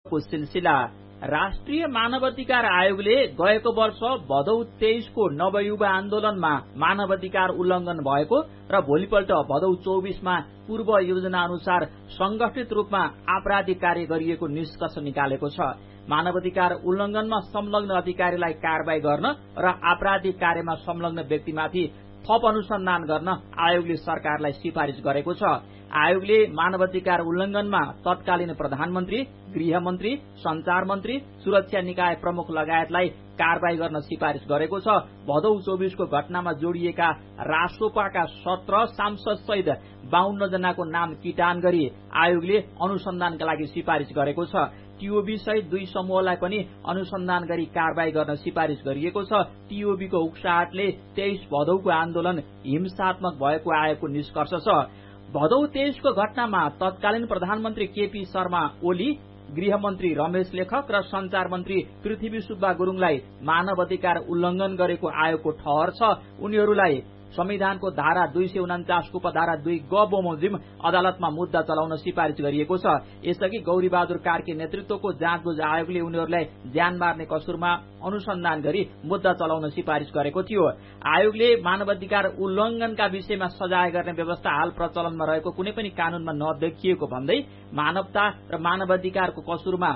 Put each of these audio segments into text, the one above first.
को सिलसिला। राष्ट्रिय मानवाधिकार आयोगले गएको वर्ष भदौ 23 को नवयुवा आन्दोलनमा मानवाधिकार उल्लंघन भएको र भोलिपल्ट भदौ 24 मा पूर्व योजना अनुसार संगठित रूपमा आपराधिक कार्य गरिएको निष्कर्ष निकालेको छ। मानवाधिकार उल्लंघनमा संलग्न अधिकारीलाई कारबाही गर्न र आपराधिक कार्यमा संलग्न व्यक्तिमाथि थप अनुसन्धान गर्न आयोगले सरकारलाई सिफारिश गरेको छ। आयोगले मानवाधिकार उल्लंघनमा तत्कालीन प्रधानमन्त्री, गृहमन्त्री, संचार मन्त्री, सुरक्षा निकाय प्रमुख लगायतलाई कारबाही गर्न सिफारिश गरेको छ। भदौ 24 को घटनामा जोडिएका रासोपाका 17 सांसद सहित 52 जनाको नाम किटान गरी आयोगले अनुसन्धानका लागि सिफारिश गरेको छ। टीओबी सहित 2 समूहलाई पनि अनुसन्धान गरी कारबाही गर्न सिफारिश गरिएको छ। टीओबी को उक्साहटले 23 भदौको आन्दोलन हिंसात्मक भएको आयोगको निष्कर्ष छ। भदौ 23 को घटनामा तत्कालीन प्रधानमन्त्री केपी शर्मा ओली, गृहमन्त्री रमेश लेखक र संचार मन्त्री पृथ्वी सुब्बा गुरुङलाई मानव अधिकार उल्लंघन गरेको आयोगको ठहर छ। उनीहरूलाई संविधानको धारा 249 को उपधारा 2 ग बमोजिम अदालतमा मुद्दा चलाउन सिफारिश गरिएको छ। यसअघि गौरीबहादुर कार्की नेतृत्वको जाँचबुझ आयोगले उनीहरूलाई ज्यान मार्ने कसुरमा अनुसन्धान गरी मुद्दा चलाउन सिफारिश गरेको थियो। आयोगले मानवाधिकार उल्लंघनका विषयमा सजाय गर्ने व्यवस्था हाल प्रचलनमा रहेको कुनै पनि कानूनमा नदेखिएको भन्दै मानवता र मानवाधिकारको कसुरमा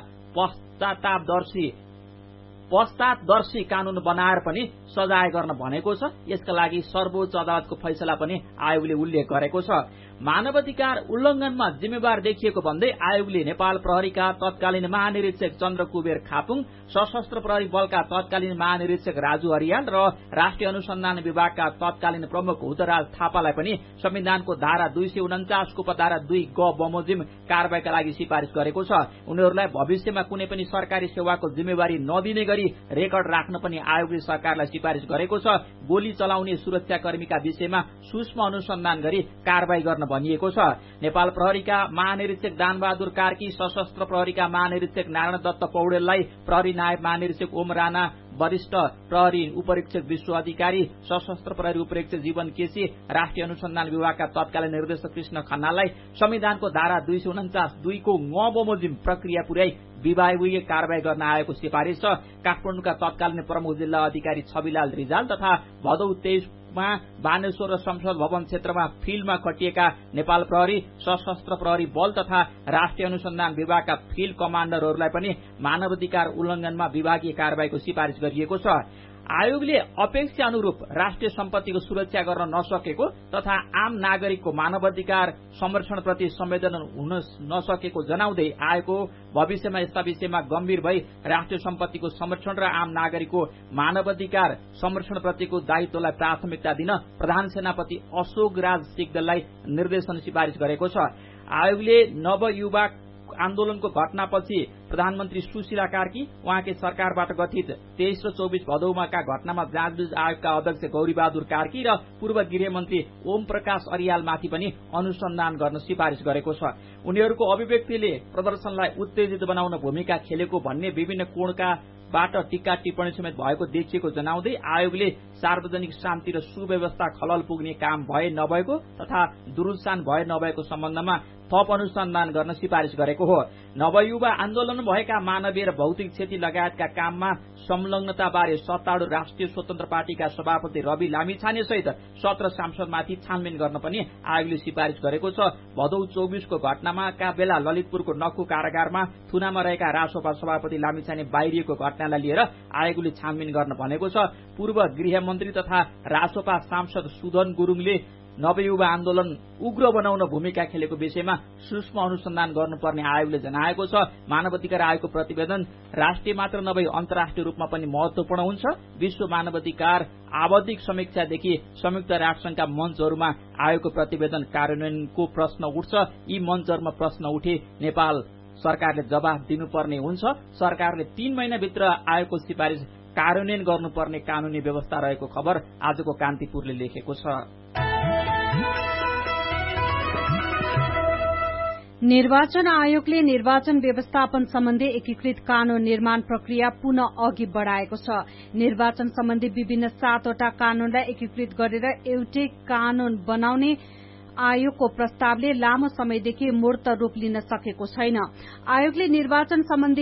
पश्चातदर्शी कानून बनाएर पनि सजाय गर्न भनेको छ। यसका लागि सर्वोच्च अदालतको फैसला पनि आयोगले उल्लेख गरेको छ। मानवाधिकार उल्लंघनमा जिम्मेवार देखिएको भन्दै आयोगले नेपाल प्रहरीका तत्कालीन महानिरीक्षक चन्द्र कुबेर खापुङ, सशस्त्र प्रहरी बलका तत्कालीन महानिरीक्षक राजु हरियाल र राष्ट्रिय अनुसन्धान विभागका तत्कालीन प्रमुख हुतराज थापालाई पनि संविधानको धारा 249 को उपधारा 2 ग बमोजिम कारबाहीका लागि सिफारिश गरेको छ। उनीहरूलाई भविष्यमा कुनै पनि सरकारी सेवाको जिम्मेवारी नदिने गरी रेकर्ड राख्न पनि आयोगले सरकारलाई सिफारिश गरेको छ। गोली चलाउने सुरक्षाकर्मीका विषयमा सूक्ष्म अनुसन्धान गरी कारबाही गर्न भनिएको छ। नेपाल प्रहरीका महानिरीक्षक दानबहादुर कार्की, सशस्त्र प्रहरीका महानिरीक्षक नारायण दत्त पौडेललाई प्रहरी नायब महानिरीक्षक ओम राणा, वरिष्ठ प्रहरी उपरीक्षक विश्व अधिकारी, सशस्त्र प्रहरी उपरीक्षक जीवन केसी, राष्ट्रिय अनुसन्धान विभागका तत्कालीन निर्देशक कृष्ण खन्नाललाई संविधानको धारा 249 2 को ङ बमोजिम प्रक्रिया पुर्याई विभागीय कारबाही गर्न आएको सिफारिश छ। काठमाडौँका तत्कालीन प्रमुख जिल्ला अधिकारी छविलाल रिजाल तथा भदौ 23 मा बानेश्वर र संसद भवन क्षेत्रमा फिल्डमा खटिएका नेपाल प्रहरी, सशस्त्र प्रहरी बल तथा राष्ट्रिय अनुसन्धान विभागका फिल्ड कमाण्डरहरूलाई पनि मानवाधिकार उल्लंघनमा विभागीय कारबाहीको सिफारिश गरिएको छ। आयोगले अपेक्षा अनुरूप राष्ट्रिय सम्पत्तिको सुरक्षा गर्न नसकेको तथा आम नागरिकको मानवाधिकार संरक्षणप्रति संवेदनशील हुन नसकेको जनाउँदै आएको भविष्यमा यस्ता विषयमा गम्भीर भई राष्ट्रिय सम्पत्तिको संरक्षण र आम नागरिकको मानवाधिकार संरक्षणप्रतिको दायित्वलाई प्राथमिकता दिन प्रधान सेनापति अशोक राज सिग्देललाई निर्देशन सिफारिश गरेको छ। आयोगले नवयुवा आन्दोलनको घटनापछि प्रधानमन्त्री सुशीला कार्की, उहाँकै सरकारबाट गठित 23 र 24 भदौमाका घटनामा जाँचबुझ आयोगका अध्यक्ष गौरीबहादुर कार्की र पूर्व गृहमन्त्री ओम प्रकाश अरियालमाथि पनि अनुसन्धान गर्न सिफारिश गरेको छ। उनीहरूको अभिव्यक्तिले प्रदर्शनलाई उत्तेजित बनाउन भूमिका खेलेको भन्ने विभिन्न कोणबाट टीका टिप्पणी समेत भएको देखिएको जनाउँदै आयोगले सार्वजनिक शान्ति र सुव्यवस्था खलल पुग्ने काम भए नभएको तथा दुरुत्सान भए नभएको सम्बन्धमा थप अनुसन्धान गर्न सिफारिश गरेको हो। नवयुवा आन्दोलन भएका मानवीय र भौतिक क्षति लगायतका काममा संलग्नताबारे सत्तारूढ़ राष्ट्रिय स्वतन्त्र पार्टीका सभापति रवि लामिछाने सहित 17 सांसदमाथि छानबिन गर्न पनि आयोगले सिफारिश गरेको छ। भदौ 24 को घटनाका बेला ललितपुरको नक्कु कारागारमा थुनामा रहेका रासोपा सभापति लामिछाने बाहिरिएको घटनालाई लिएर आयोगले छानबिन गर्न भनेको छ। पूर्व गृहमन्त्री तथा रासोपा सांसद सुधन गुरुङले नवयुवा आन्दोलन उग्र बनाउन भूमिका खेलेको विषयमा सूक्ष्म अनुसन्धान गर्नुपर्ने आयोगले जनाएको छ। मानवाधिकार आयोगको प्रतिवेदन राष्ट्रिय मात्र नभई अन्तर्राष्ट्रिय रूपमा पनि महत्वपूर्ण हुन्छ। विश्व मानवाधिकार आवधिक समीक्षादेखि संयुक्त राष्ट्रसंघका मञ्चहरूमा आयोगको प्रतिवेदन कार्यान्वयनको प्रश्न उठ्छ। यी मञ्चहरूमा प्रश्न उठे नेपाल सरकारले जवाफ दिनुपर्ने हुन्छ। सरकारले 3 महिनाभित्र आयोगको सिफारिश कार्यान्वयन गर्नुपर्ने कानूनी व्यवस्था रहेको खबर आजको कान्तिपुरले लेखेको छ। निर्वाचन आयोगले निर्वाचन व्यवस्थापन सम्बन्धी एकीकृत कानून निर्माण प्रक्रिया पुनः अघि बढ़ाएको छ। निर्वाचन सम्बन्धी विभिन्न 7वटा कानूनलाई एकीकृत गरेर एउटै कानून बनाउने आयोगको प्रस्तावले लामो समयदेखि मूर्त रूप लिन सकेको छैन। आयोगले निर्वाचन सम्बन्धी